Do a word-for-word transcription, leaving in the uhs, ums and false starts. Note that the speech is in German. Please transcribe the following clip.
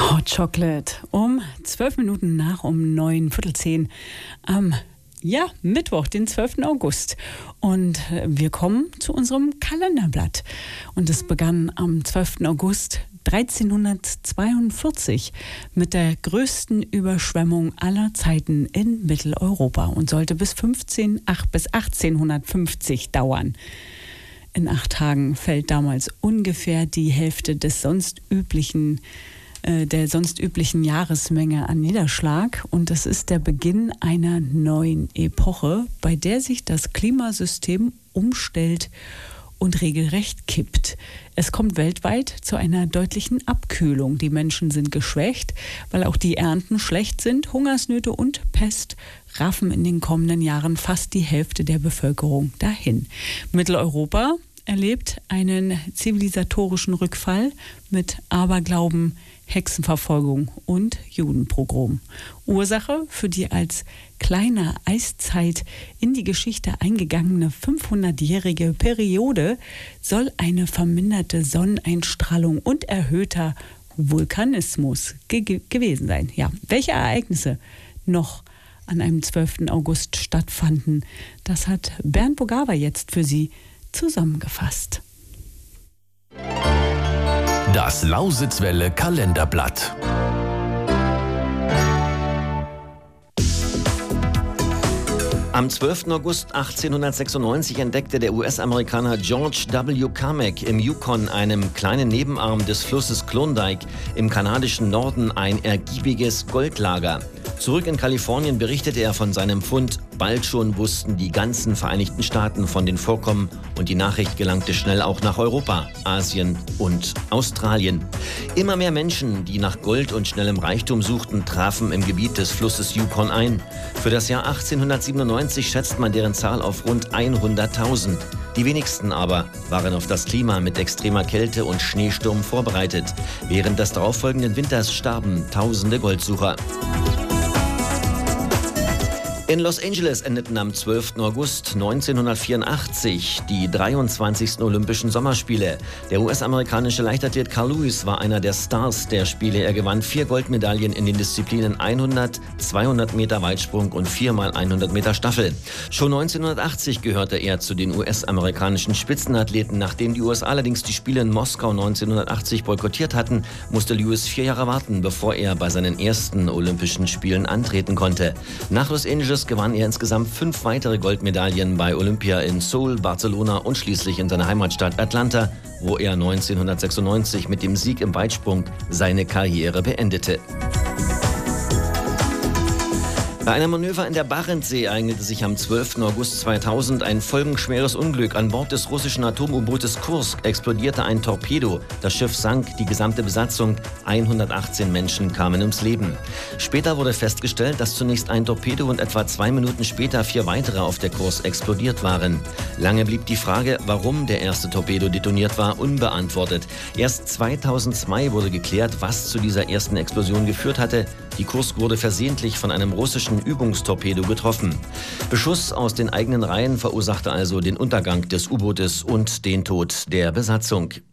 Hot Chocolate um zwölf Minuten nach um neun, Viertel zehn am ja, Mittwoch, den zwölften August. Und wir kommen zu unserem Kalenderblatt. Und es begann am zwölften August dreizehnhundertzweiundvierzig mit der größten Überschwemmung aller Zeiten in Mitteleuropa und sollte bis fünfzehn, ach, bis achtzehnhundertfünfzig dauern. In acht Tagen fällt damals ungefähr die Hälfte des sonst üblichen der sonst üblichen Jahresmenge an Niederschlag. Und das ist der Beginn einer neuen Epoche, bei der sich das Klimasystem umstellt und regelrecht kippt. Es kommt weltweit zu einer deutlichen Abkühlung. Die Menschen sind geschwächt, weil auch die Ernten schlecht sind. Hungersnöte und Pest raffen in den kommenden Jahren fast die Hälfte der Bevölkerung dahin. Mitteleuropa erlebt einen zivilisatorischen Rückfall mit Aberglauben, Hexenverfolgung und Judenpogrom. Ursache für die als kleine Eiszeit in die Geschichte eingegangene fünfhundertjährige Periode soll eine verminderte Sonneneinstrahlung und erhöhter Vulkanismus ge- gewesen sein. Ja, welche Ereignisse noch an einem zwölften August stattfanden, das hat Bernd Bogawa jetzt für Sie zusammengefasst. Das Lausitzwelle Kalenderblatt. Am zwölften August achtzehnhundertsechsundneunzig entdeckte der U S-Amerikaner George W. Carmack im Yukon, einem kleinen Nebenarm des Flusses Klondike im kanadischen Norden, ein ergiebiges Goldlager. Zurück in Kalifornien berichtete er von seinem Fund. Bald schon wussten die ganzen Vereinigten Staaten von den Vorkommen und die Nachricht gelangte schnell auch nach Europa, Asien und Australien. Immer mehr Menschen, die nach Gold und schnellem Reichtum suchten, trafen im Gebiet des Flusses Yukon ein. Für das Jahr achtzehnhundertsiebenundneunzig schätzt man deren Zahl auf rund hunderttausend. Die wenigsten aber waren auf das Klima mit extremer Kälte und Schneesturm vorbereitet. Während des darauffolgenden Winters starben tausende Goldsucher. In Los Angeles endeten am zwölften August neunzehnhundertvierundachtzig die dreiundzwanzigsten Olympischen Sommerspiele. Der U S-amerikanische Leichtathlet Carl Lewis war einer der Stars der Spiele. Er gewann vier Goldmedaillen in den Disziplinen hundert, zweihundert Meter Weitsprung und vier mal hundert Meter Staffel. Schon neunzehnhundertachtzig gehörte er zu den U S-amerikanischen Spitzenathleten. Nachdem die U S allerdings die Spiele in Moskau neunzehnhundertachtzig boykottiert hatten, musste Lewis vier Jahre warten, bevor er bei seinen ersten Olympischen Spielen antreten konnte. Nach Los Angeles gewann er insgesamt fünf weitere Goldmedaillen bei Olympia in Seoul, Barcelona und schließlich in seiner Heimatstadt Atlanta, wo er neunzehnhundertsechsundneunzig mit dem Sieg im Weitsprung seine Karriere beendete. Bei einem Manöver in der Barentssee ereignete sich am zwölften August zweitausend ein folgenschweres Unglück. An Bord des russischen Atom-U-Bootes Kursk explodierte ein Torpedo. Das Schiff sank, die gesamte Besatzung, hundertachtzehn Menschen, kamen ums Leben. Später wurde festgestellt, dass zunächst ein Torpedo und etwa zwei Minuten später vier weitere auf der Kursk explodiert waren. Lange blieb die Frage, warum der erste Torpedo detoniert war, unbeantwortet. Erst zweitausendzwei wurde geklärt, was zu dieser ersten Explosion geführt hatte. Die Kursk wurde versehentlich von einem russischen Übungstorpedo getroffen. Beschuss aus den eigenen Reihen verursachte also den Untergang des U-Bootes und den Tod der Besatzung.